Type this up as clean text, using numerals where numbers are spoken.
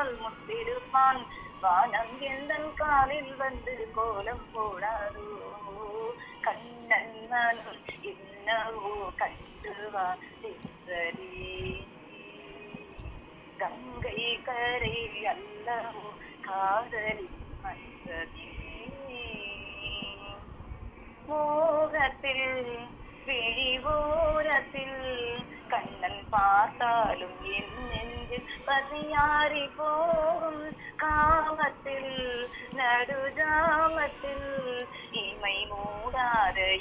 பார்த்தால் முத்திருப்பான் வானம் எந்தன் காலில் வந்து கோலம் போடாதோ கண்ணன் மனம் என்னவோ கண்டுவா சித்தரே கங்கை கரை அல்லவோ காதலி மன்றமே மோகத்தில் விழிவோரத்தில் கண்ணன் பார்த்தாலும் என் நெஞ்சில் பசியாறி போகும் காமத்தில் நடுஜாமத்தில் இமை மூடாத